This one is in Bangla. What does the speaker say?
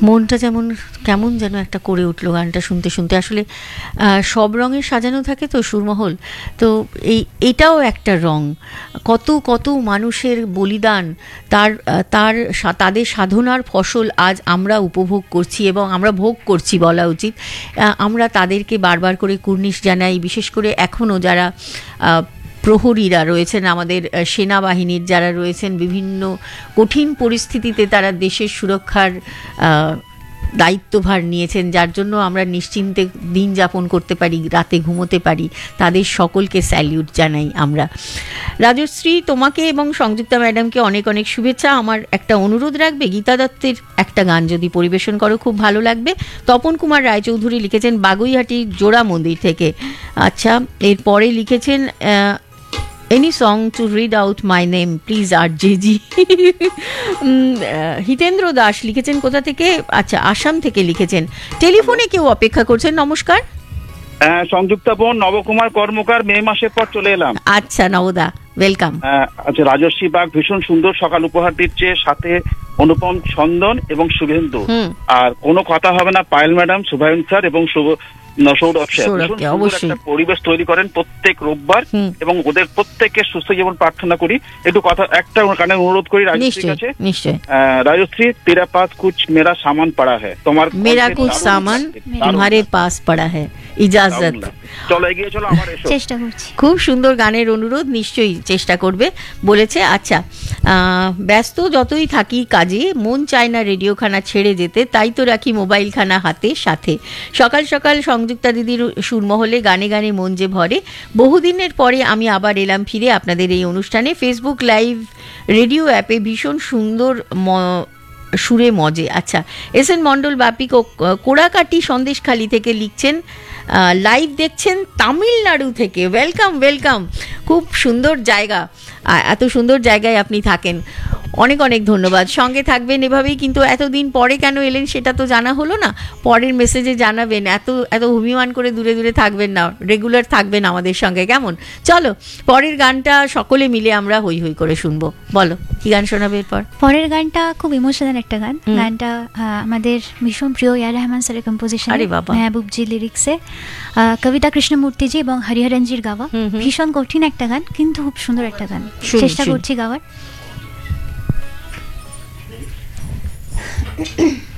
মনটা যেমন কেমন যেন একটা করে উঠলো গানটা শুনতে শুনতে। আসলে সব রঙের সাজানো থাকে তো সুরমহল, তো এটাও একটা রং। কত কত মানুষের বলিদান, তাদের সাধনার ফসল আজ আমরা উপভোগ করছি এবং আমরা ভোগ করছি বলা উচিত। আমরা তাদেরকে বারবার করে কুর্নিশ জানাই, বিশেষ করে এখনও যারা প্রহরীরা রয়েছেন, আমাদের সেনাবাহিনীর যারা রয়েছেন, বিভিন্ন কঠিন পরিস্থিতিতে তারা দেশের সুরক্ষার দায়িত্বভার নিয়েছেন, যার জন্য আমরা নিশ্চিন্তে দিন যাপন করতে পারি, রাতে ঘুমোতে পারি, তাদের সকলকে স্যালিউট জানাই আমরা। রাজশ্রী, তোমাকে এবং সংযুক্তা ম্যাডামকে অনেক অনেক শুভেচ্ছা। আমার একটা অনুরোধ রাখবে, গীতা দত্তের একটা গান যদি পরিবেশন করো খুব ভালো লাগবে। তপন কুমার রায়চৌধুরী লিখেছেন বাগুইহাটি জোড়া মন্দির থেকে। আচ্ছা, এরপরে লিখেছেন any song to read out my name please RJG। Hitendra Das লিখেছেন কোথা থেকে, আচ্ছা আসাম থেকে লিখেছেন। টেলিফোনে কেউ অপেক্ষা করছেন, নমস্কার। সংযুক্তা বোন নবকুমার কর্মকার, মে মাসের পর চলে এলাম। আচ্ছা নবদা, ওয়েলকাম। আচ্ছা, রাজস্বী বাগ ভীষণ সুন্দর সকাল উপহার দিচ্ছে, সাথে অনুপম চন্দন এবং শুভেন্দু। আর কোনো কথা হবে না, পায়েল ম্যাডাম, শুভায়ন স্যার এবং সৌরভ স্যার অবশ্যই একটা পরিবেশ তৈরি করেন প্রত্যেক রোববার, এবং ওদের প্রত্যেককে সুস্থ জীবন প্রার্থনা করি। একটু কথা একটা কানে অনুরোধ করি রাজশ্রীর কাছে। নিশ্চয়ই। রাজশ্রী, তেরা পাস কুছ মেরা সামান পড়া হ্যায়, তোমার মেরা কুছ সামান তোমারে পাস পড়া হ্যায়, ইজাজত। চলো এগিয়ে চলো, আমার চেষ্টা করছি। খুব সুন্দর গানের অনুরোধ, নিশ্চয়ই চেষ্টা করবে বলেছে। আচ্ছা, ব্যস্ত যতই থাকি কাজে, মন চায় না রেডিওখানা ছেড়ে যেতে, তাই তো রাখি মোবাইলখানা হাতে সাথে। সকাল সকাল সংযুক্তা দিদির সুরমহলে গানে গানে মন যে ভরে। বহুদিনের পরে আমি আবার এলাম ফিরে আপনাদের এই অনুষ্ঠানে। ফেসবুক লাইভ রেডিও অ্যাপে ভীষণ সুন্দর সুরে মজে। আচ্ছা, এস এন মণ্ডল বাপি কোড়াকাটি সন্দেশখালি থেকে লিখছেন, লাইভ দেখছেন তামিলনাড়ু থেকে। ওয়েলকাম ওয়েলকাম, খুব সুন্দর জায়গা, এত সুন্দর জায়গায় আপনি থাকেন, অনেক অনেক ধন্যবাদ। সঙ্গে থাকবেন এভাবেই, কিন্তু এতদিন পরে কেন এলেন সেটা তো জানা হলো না, পরের মেসেজে জানাবেন। এত অভিমান করে দূরে দূরে থাকবেন না, রেগুলার থাকবেন আমাদের সঙ্গে, কেমন? চলো পরের গানটা সকলে মিলে আমরা হই হই করে শুনবো। বলো কি গান শোনাবে এরপর? পরের গানটা খুব ইমোশনাল একটা গান। গানটা আমাদের ভীষণ প্রিয় এআর রহমান স্যারের কম্পোজিশন, মেহবুবজি লিরিক্সে, কবিতা কৃষ্ণমূর্তিজি এবং হরিহরনজির গাওয়া। ভীষণ কঠিন একটা গান, কিন্তু খুব সুন্দর একটা গান, চেষ্টা করছি গাওয়ার।